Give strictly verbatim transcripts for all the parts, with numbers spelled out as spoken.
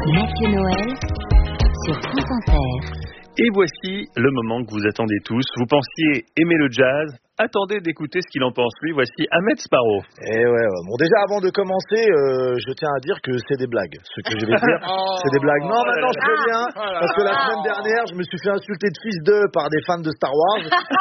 Mathieu Noël sur France Inter. Et voici le moment que vous attendez tous. Vous pensiez aimer le jazz? Attendez d'écouter ce qu'il en pense lui. Voici Ahmed Sparrow. Eh ouais, bon déjà avant de commencer, euh, je tiens à dire que c'est des blagues. Ce que je vais dire, oh, c'est des blagues. Non, oh maintenant je préviens, oh parce que la semaine dernière, je me suis fait insulter de fils d'eux par des fans de Star Wars,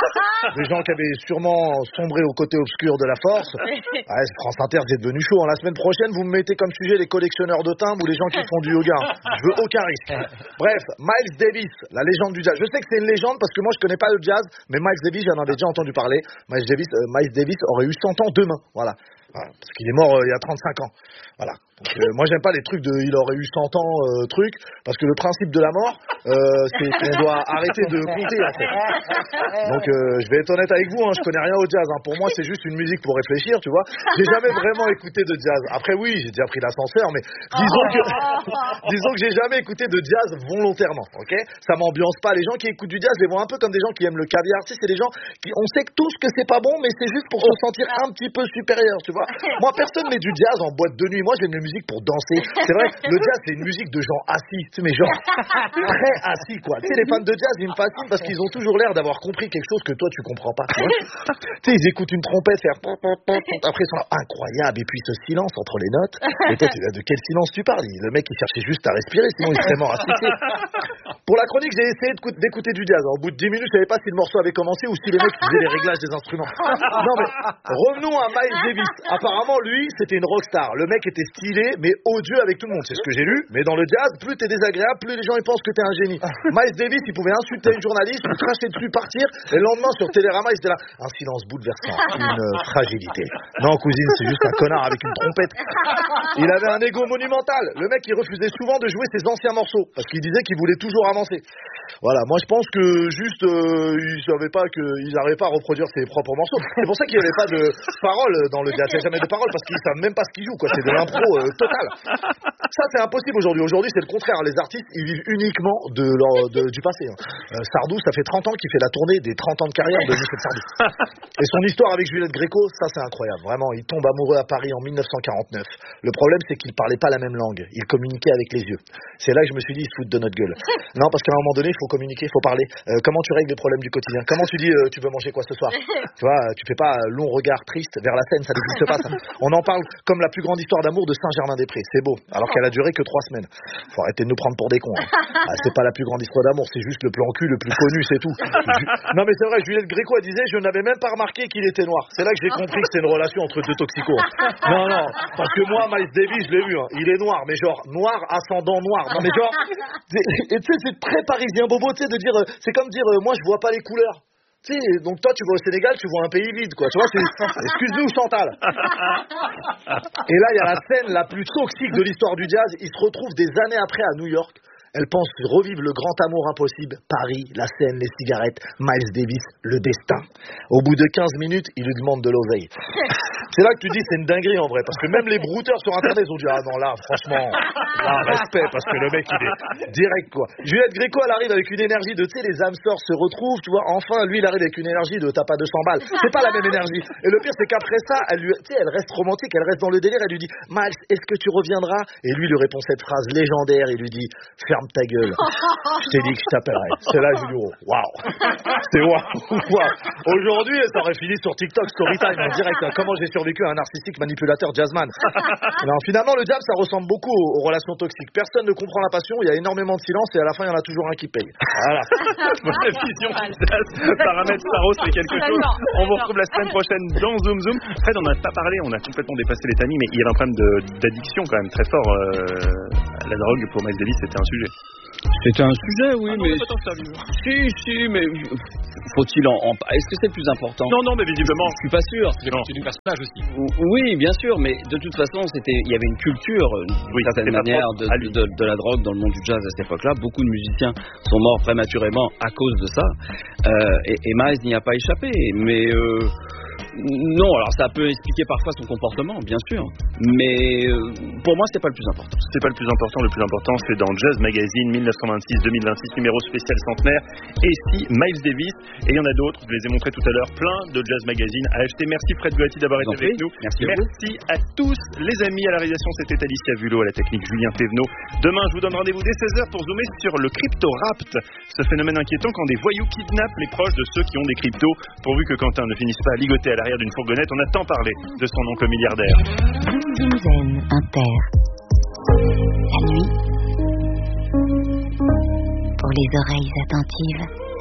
des gens qui avaient sûrement sombré au côté obscur de la force. Ouais, France Inter, c'est devenu chaud. La semaine prochaine, vous me mettez comme sujet les collectionneurs de timbres ou les gens qui font du yoga. Je veux aucun risque. Bref, Miles Davis, la légende du jazz. Je sais que c'est une légende parce que moi je connais pas le jazz, mais Miles Davis, j'en avais déjà entendu parler. Miles Davis, euh, Miles Davis aurait eu cent ans demain, voilà. Voilà, parce qu'il est mort euh, il y a trente-cinq ans. Voilà. Donc, euh, moi j'aime pas les trucs de il aurait eu cent ans euh, truc, parce que le principe de la mort, euh, c'est qu'on doit arrêter de compter en fait. Donc euh, je vais être honnête avec vous, hein, je connais rien au jazz. Hein. Pour moi c'est juste une musique pour réfléchir, tu vois. J'ai jamais vraiment écouté de jazz. Après oui, j'ai déjà pris l'ascenseur, mais disons que disons que j'ai jamais écouté de jazz volontairement. Ok, ça m'ambiance pas. Les gens qui écoutent du jazz les voient un peu comme des gens qui aiment le caviar. Tu sais, c'est des gens qui on sait que tous que c'est pas bon, mais c'est juste pour se sentir un petit peu supérieur, tu vois. Moi, personne met du jazz en boîte de nuit. Moi, j'aime la musique pour danser. C'est vrai, le jazz, c'est une musique de gens assis. Tu sais, mais genre, très assis, quoi. Tu sais, les fans de jazz, ils me fascinent parce qu'ils ont toujours l'air d'avoir compris quelque chose que toi, tu comprends pas. Tu sais, ils écoutent une trompette faire... Après, ils sont là, incroyable. Et puis, ce silence entre les notes. Et toi, tu dis, de quel silence tu parles? Le mec, il cherchait juste à respirer, sinon il serait mort asphyxié. Pour la chronique, j'ai essayé d'écouter du jazz. Au bout de dix minutes, je savais pas si le morceau avait commencé ou si les mecs faisaient les réglages des instruments. Non, mais revenons à Miles Davis. Apparemment, lui, c'était une rockstar. Le mec était stylé, mais odieux avec tout le monde. C'est ce que j'ai lu. Mais dans le jazz, plus t'es désagréable, plus les gens ils pensent que t'es un génie. Miles Davis, il pouvait insulter une journaliste, lui cracher dessus, partir. Et le lendemain, sur Télérama, il était là. Un silence bouleversant. Une euh, fragilité. Non, cousine, c'est juste un connard avec une trompette. Il avait un ego monumental. Le mec, il refusait souvent de jouer ses anciens morceaux. Parce qu'il disait qu'il voulait toujours avancer. Voilà, moi je pense que juste, euh, il savait pas qu'ils n'arrivaient pas à reproduire ses propres morceaux. C'est pour ça qu'il n'y avait pas de paroles dans le jazz. Il n'y a jamais de paroles parce qu'ils savent même pas ce qu'ils jouent, quoi. C'est de l'impro euh, total. Ça, c'est impossible aujourd'hui. Aujourd'hui, c'est le contraire. Les artistes, ils vivent uniquement de leur, de, du passé. Hein. Euh, Sardou, ça fait trente ans qu'il fait la tournée des trente ans de carrière de Michel Sardou. Et son histoire avec Juliette Gréco, ça, c'est incroyable. Vraiment, il tombe amoureux à Paris en mille neuf cent quarante-neuf. Le problème, c'est qu'ils parlaient pas la même langue. Ils communiquaient avec les yeux. C'est là que je me suis dit, ils se foutent de notre gueule. Non, parce qu'à un moment donné, il faut communiquer, il faut parler. Euh, comment tu règles les problèmes du quotidien? Comment tu dis, euh, tu veux manger quoi ce soir? Tu vois, tu fais pas long regard triste vers la scène, ça n'existe pas. Ça. On en parle comme la plus grande histoire d'amour de Saint-Germain-des-Prés. C'est beau, alors qu'elle a duré que trois semaines. Faut arrêter de nous prendre pour des cons. Hein. Ah, c'est pas la plus grande histoire d'amour, c'est juste le plan cul le plus connu, c'est tout. Ju- non mais c'est vrai, Juliette Gréco elle disait, je n'avais même pas remarqué qu'il était noir. C'est là que j'ai compris que c'est une relation entre deux toxicos. Hein. Non non, parce que moi Miles Davis, je l'ai vu, hein. Il est noir, mais genre noir ascendant noir. Non mais genre, et tu sais c'est très parisien bobo, tu sais de dire, c'est comme dire, euh, moi je vois pas les couleurs. Tu sais, donc toi tu vas au Sénégal, tu vois un pays vide, quoi. Tu vois, c'est... Excuse-nous Chantal. Et là, il y a la scène la plus toxique de l'histoire du jazz. Il se retrouve des années après à New York. Elle pense revivre le grand amour impossible. Paris, la scène, les cigarettes, Miles Davis, le destin. Au bout de quinze minutes, il lui demande de l'oseille. C'est là que tu dis c'est une dinguerie en vrai, parce que même les brouteurs sur internet ont dit ah non là franchement, là respect parce que le mec il est direct quoi. Juliette Gréco elle arrive avec une énergie de tu sais les âmes sœurs se retrouvent, tu vois, enfin lui il arrive avec une énergie de t'as pas deux cents balles, c'est pas la même énergie. Et le pire c'est qu'après ça, elle lui, tu sais elle reste romantique, elle reste dans le délire, elle lui dit Miles est-ce que tu reviendras? Et lui lui répond cette phrase légendaire, il lui dit ferme ta gueule, je t'ai dit que je t'appellerai. C'est là je lui dis waouh, c'est waouh, waouh. Aujourd'hui ça aurait fini sur TikTok Storytime en direct, hein. Comment j'ai survécu à un narcissique manipulateur jazzman. Non, finalement, le jazz, ça ressemble beaucoup aux, aux relations toxiques. Personne ne comprend la passion, il y a énormément de silence et à la fin, il y en a toujours un qui paye. Voilà. Bonne vision du jazz par Ahmed Sparrow, c'est quelque chose. On vous retrouve la semaine prochaine dans Zoom Zoom. Fred, on n'a pas parlé, on a complètement dépassé les tamis, mais il y avait un problème de, d'addiction quand même très fort. Euh, la drogue pour Miles Davis, c'était un sujet. C'était un sujet, oui, ah non, mais... pas tant que ça, si, si, mais... Faut-il en... en... Est-ce que c'est le plus important? Non, non, mais visiblement... Je suis pas sûr. C'est du personnage aussi. Oui, bien sûr, mais de toute façon, c'était... il y avait une culture, d'une oui, certaine manière, de, de, de, de la drogue dans le monde du jazz à cette époque-là. Beaucoup de musiciens sont morts prématurément à cause de ça. Euh, et, et Miles n'y a pas échappé, mais... Euh... Non, alors ça peut expliquer parfois son comportement, bien sûr, mais euh, pour moi c'est pas le plus important. C'est pas le plus important, le plus important c'est dans Jazz Magazine dix-neuf cent vingt-six deux mille vingt-six, numéro spécial centenaire, et si Miles Davis, et il y en a d'autres, je les ai montrés tout à l'heure, plein de Jazz Magazine à acheter. Merci Fred Goati d'avoir été avec nous. Merci, Merci à, à tous les amis. À la réalisation c'était Alicia Vulot, à la technique Julien Thévenot. Demain je vous donne rendez-vous dès seize heures pour zoomer sur le crypto-rapt, ce phénomène inquiétant quand des voyous kidnappent les proches de ceux qui ont des cryptos, pourvu que Quentin ne finisse pas à ligoter à l'arrière d'une fourgonnette. On a tant parlé de son oncle milliardaire. Zoom Zoom Zen Inter. La nuit, pour les oreilles attentives.